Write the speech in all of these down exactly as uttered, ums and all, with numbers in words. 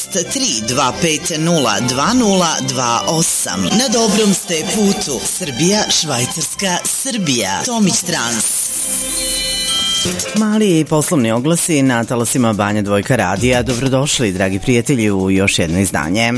šest tri dva pet nula dva nula dva osam. Na dobrom ste putu. Srbija, Švajcarska, Srbija. Tomić Trans. Mali poslovni oglasi na talasima Banja Dvojka radija. Dobrodošli, dragi prijatelji, u još jedno izdanje.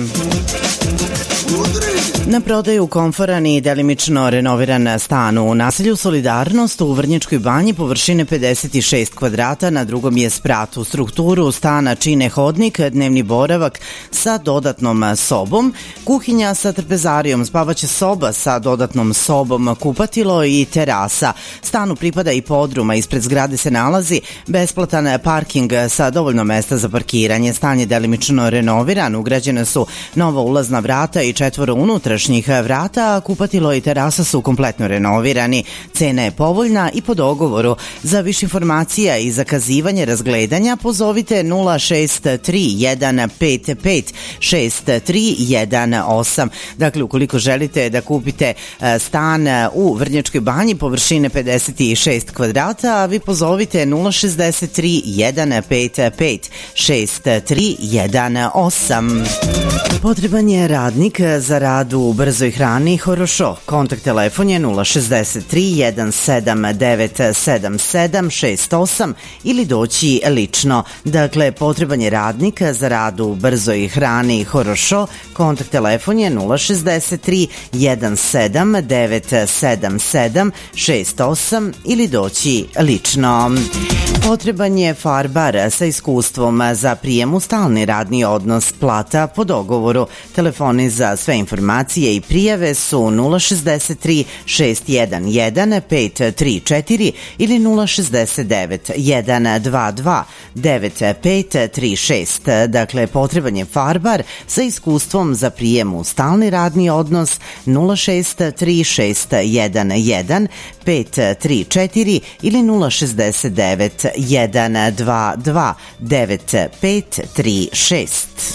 Na prodaju komforan i delimično renoviran stan u naselju Solidarnost u Vrnjačkoj Banji površine pedeset šest kvadrata, na drugom je spratu. Strukturu stana čine hodnik, dnevni boravak sa dodatnom sobom, kuhinja sa trpezarijom, spavaća soba sa dodatnom sobom, kupatilo i terasa. Stanu pripada i podrum, a ispred zgrade se nalazi besplatan parking sa dovoljno mesta za parkiranje. Stan je delimično renoviran, ugrađene su nova ulazna vrata i četvoro unutrašnjih vrata, a kupatilo i terasa su kompletno renovirani. Cena je povoljna i po dogovoru. Za više informacija i zakazivanje razgledanja pozovite nula šest tri jedan pet pet šest tri jedan osam. Dakle, ukoliko želite da kupite stan u Vrnjačkoj Banji površine pedeset šest kvadrata, vi pozovite nula šest tri jedan pet pet šest tri jedan osam. Potreban je radnik za rad u brzoj hrani Horošo. Kontakt telefon je nula šest tri jedan sedam devet sedam sedam šest osam ili doći lično. Dakle, potreban je radnik za rad u brzoj hrani Horošo. Kontakt telefon je nula šest tri jedan sedam devet sedam sedam šest osam ili doći lično. Potreban je farbar sa iskustvom za prijem u stalni radni odnos, plata po dogovoru. Telefoni za sve informacije i prijave su nula šest tri šest jedan jedan pet tri četiri ili nula šest devet jedan dva dva devet pet tri šest. Dakle, potreban je farbar sa iskustvom za prijem u stalni radni odnos nula šest tri šest jedan jedan pet tri četiri ili nula šest devet jedan dva dva devet pet tri šest.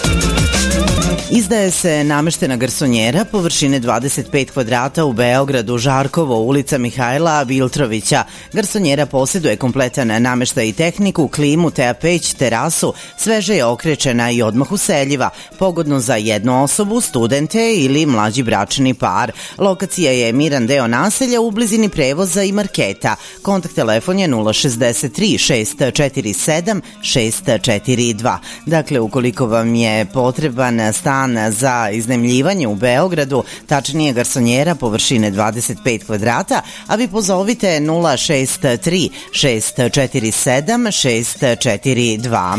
Izdaje se nameštena garsonjera površine dvadeset pet kvadrata u Beogradu, Žarkovo, ulica Mihajla Biltrovića. Garsonjera posjeduje kompletan nameštaj i tehniku, klimu, te peć, terasu, sveže je okrečena i odmah useljiva, pogodno za jednu osobu, studente ili mlađi bračni par. Lokacija je miran deo naselja u blizini prevoza i marketa. Kontakt telefon je nula šest tri šest četiri sedam šest četiri dva. Dakle, ukoliko vam je potreban stan za iznajmljivanje u Beogradu, tačnije garsonjera površine dvadeset pet kvadrata, a vi pozovite nula šest tri šest četiri sedam šest četiri dva.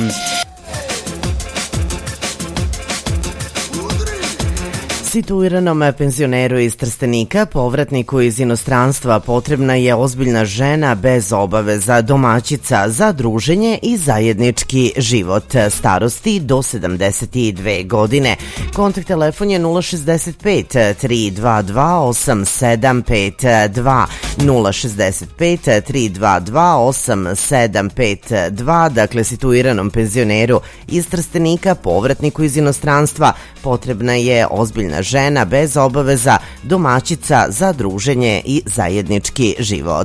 Situiranom penzioneru iz Trstenika, povratniku iz inostranstva, potrebna je ozbiljna žena bez obaveza, domaćica za druženje i zajednički život, starosti do sedamdeset dve godine. Kontakt telefon je nula šest pet tri dva dva osam sedam pet dva nula šest pet tri dva dva osam sedam pet dva. Dakle, situiranom penzioneru iz Trstenika, povratniku iz inostranstva, potrebna je ozbiljna žena bez obaveza, domaćica za druženje i zajednički život.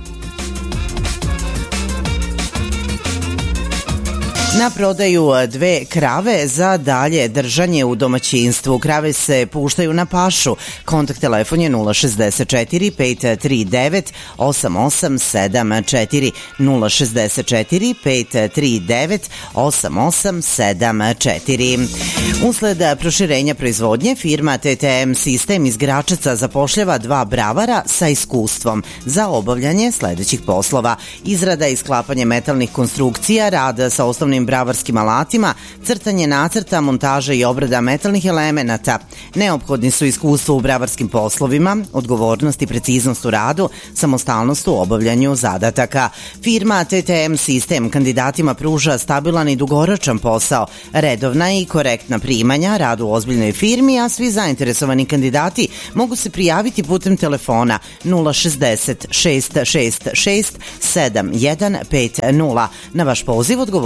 Na prodaju dve krave za dalje držanje u domaćinstvu. Krave se puštaju na pašu. Kontakt telefon je nula šest četiri pet tri devet osam osam sedam četiri nula šest četiri pet tri devet osam osam sedam četiri. Usled proširenja proizvodnje, firma T T M Sistem iz Gračaca zapošljava dva bravara sa iskustvom za obavljanje sledećih poslova: izrada i sklapanje metalnih konstrukcija, rad sa osnovnim bravarskim alatima, crtanje nacrta, montaža i obrada metalnih elemenata. Neophodni su iskustvo u bravarskim poslovima, odgovornost i preciznost u radu, samostalnost u obavljanju zadataka. Firma T T M Sistem kandidatima pruža stabilan i dugoročan posao, redovna i korektna primanja, rad u ozbiljnoj firmi, a svi zainteresovani kandidati mogu se prijaviti putem telefona nula šezdeset šest šest šest sedam jedan pet nula. Na vaš poziv odgovorit će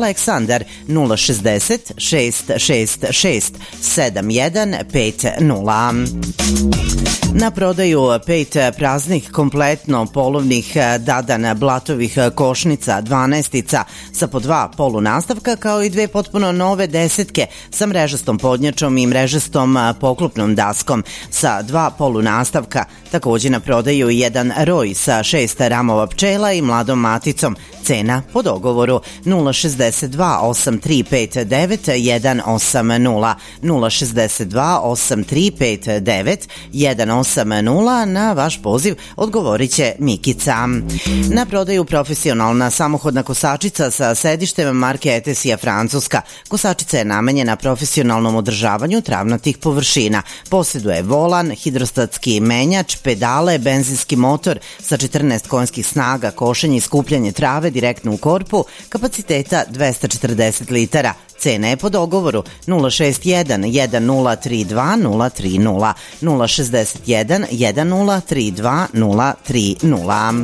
Aleksandar nula šezdeset šest šest šest sedam jedan pet nula. Na prodaju pet praznih kompletno polovnih Dadan Blatovih košnica dvanaestica sa po dva polunastavka kao i dve potpuno nove desetke sa mrežastom podnjačom i mrežastom poklopnom daskom sa dva polunastavka. Takođe na prodaju jedan roj sa šest ramova pčela i mladom maticom. Cena po dogovoru nula šezdeset dva osam tri pet devet jedan osam nula nula šezdeset dva osam tri pet devet jedan osam nula. Na vaš poziv odgovorit će Mikica. Na prodaju profesionalna samohodna kosačica sa sedištem marke Etesija Francuska. Kosačica je namenjena profesionalnom održavanju travnatih površina. Posjeduje volan, hidrostatski menjač, pedale, benzinski motor sa četrnaest konjskih snaga, košenje i skupljanje trave direktno u korpu, kapaciteta dvesta četrdeset litara. Cena je po dogovoru nula šest jedan jedan nula tri dva nula tri nula nula šezdeset jedan jedan nula tri dva nula tri nula.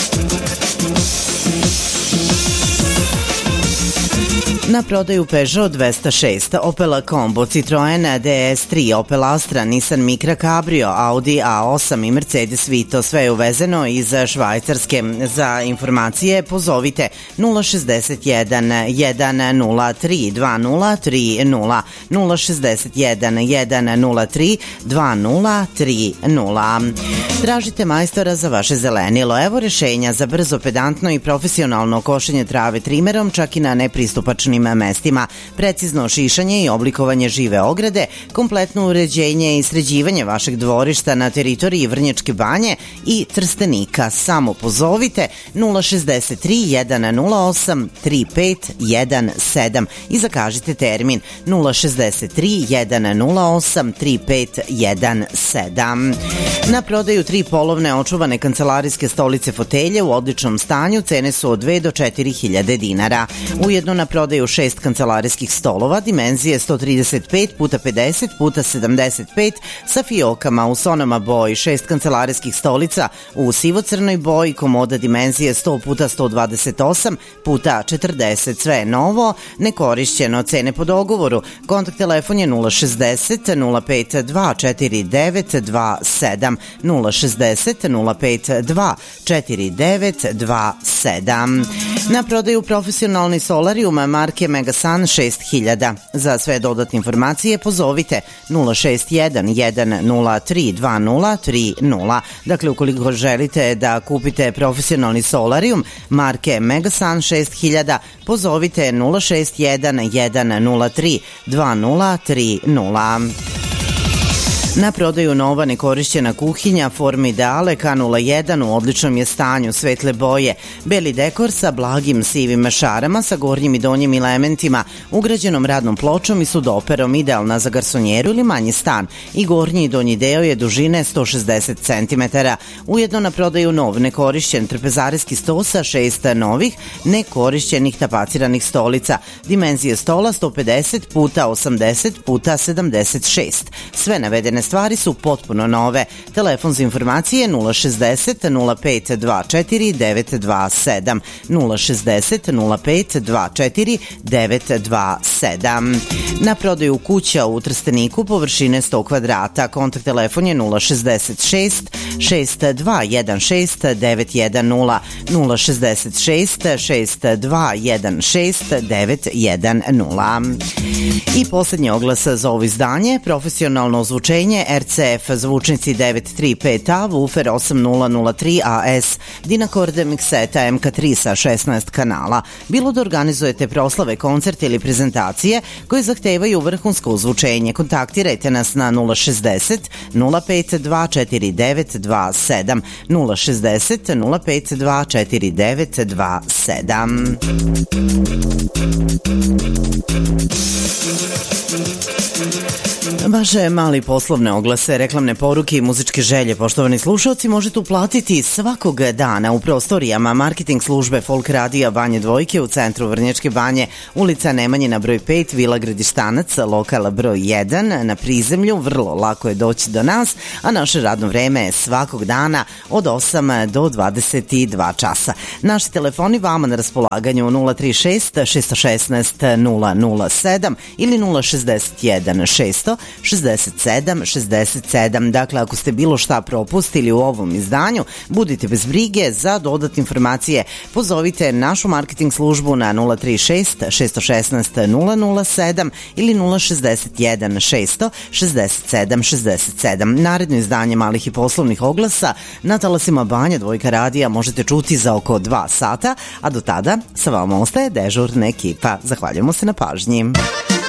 Na prodaju Peugeot dvesta šest, Opel Combo, Citroen D S tri, Opel Astra, Nissan Micra Cabrio, Audi A osam i Mercedes Vito. Sve je uvezeno iz Švajcarske. Za informacije pozovite nula šezdeset jedan jedan nula tri dva nula tri nula nula šezdeset jedan jedan nula tri dva nula tri nula. Tražite majstora za vaše zelenilo. Evo rešenja za brzo, pedantno i profesionalno košenje trave trimerom, čak i na nepristupačnim mestima, precizno šišanje i oblikovanje žive ograde, kompletno uređenje i sređivanje vašeg dvorišta na teritoriji Vrnjačke Banje i Trstenika. Samo pozovite nula šezdeset tri jedan nula osam tri pet jedan sedam i zakažite termin nula šezdeset tri jedan nula osam tri pet jedan sedam. Na prodaju tri polovne očuvane kancelarijske stolice fotelje u odličnom stanju, cene su od dve do četiri hiljade dinara. Ujedno na prodaju šest kancelarijskih stolova dimenzije sto trideset pet puta pedeset puta sedamdeset pet sa fiokama u sonama boji, šest kancelarijskih stolica u sivo-crnoj boji, komoda dimenzije sto puta sto dvadeset osam puta četrdeset. Sve je novo, nekorišćeno. Cene po dogovoru. Kontakt telefon je nula šezdeset nula pet dva četiri devet dva sedam nula šezdeset nula pet dva četiri devet dva sedam. Na prodaju profesionalni solarium marke Megasun šest hiljada. Za sve dodatne informacije pozovite nula šest jedan jedan nula tri dva nula tri nula. Dakle, ukoliko želite da kupite profesionalni solarium marke Megasun šest hiljada, pozovite nula šest jedan jedan nula tri dva nula tri nula. Na prodaju nova nekorišćena kuhinja forme Ideale K nula jedan u odličnom je stanju, svetle boje, beli dekor sa blagim sivim šarama sa gornjim i donjim elementima, ugrađenom radnom pločom i sudoperom, idealna za garsonjeru ili manji stan. I gornji i donji deo je dužine sto šezdeset centimetara. Ujedno na prodaju nov nekorišćen trpezarijski sto sa šest novih nekorišćenih tapaciranih stolica. Dimenzije stola sto pedeset puta osamdeset puta sedamdeset šest. Sve navedene stvari su potpuno nove. Telefon za informacije nula šezdeset nula pet dva četiri devet dva sedam nula šezdeset nula pet dva četiri devet dva sedam. Na prodaju kuća u Trsteniku površine sto kvadrata. Kontakt telefon je nula šezdeset šest šest dva jedan šest devet jedan nula nula šezdeset šest šest dva jedan šest devet jedan nula. I poslednji oglas za ovo izdanje, profesionalno ozvučenje R C F zvučnici devet tri pet A, Woofer osam nula nula tri A S, Dinakorde mikseta M K tri sa šesnaest kanala. Bilo da organizujete proslave, koncerte ili prezentacije koje zahtevaju vrhunsko ozvučenje, kontaktirajte nas na nula šezdeset nula pet dva četiri devet dva sedam nula šezdeset nula pet dva četiri devet dva sedam. Vaše mali poslovne oglase, reklamne poruke i muzičke želje, poštovani slušalci, možete uplatiti svakog dana u prostorijama marketing službe Folk Radija Banje Dvojke u centru Vrnjačke Banje, ulica Nemanjina broj pet, Vila Gradištanac, lokal broj jedan, na prizemlju. Vrlo lako je doći do nas, a naše radno vreme je svakog dana od osam do dvadeset dva časa. Naši telefoni vama na raspolaganju nula tri šest šest jedan šest nula nula sedam ili nula šezdeset jedan šesto šezdeset sedam šezdeset sedam. Dakle, ako ste bilo šta propustili u ovom izdanju, budite bez brige. Za dodatne informacije pozovite našu marketing službu na nula tri šest šest jedan šest nula nula sedam ili nula šezdeset jedan šesto šezdeset sedam šezdeset sedam. Naredno izdanje malih i poslovnih oglasa na talasima Banja Dvojka radija možete čuti za oko dva sata, a do tada sa vama ostaje dežurna ekipa. Zahvaljujemo se na pažnji.